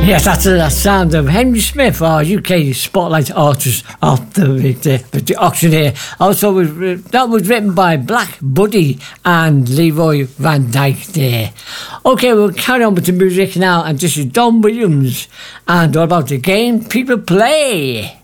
Yes, that's the sound of Henry Smith, our UK Spotlight artist of the auctioneer. Also, that was written by Black Buddy and Leroy Van Dyke there. Okay, we'll carry on with the music now, and this is Don Williams, and all about the game people play.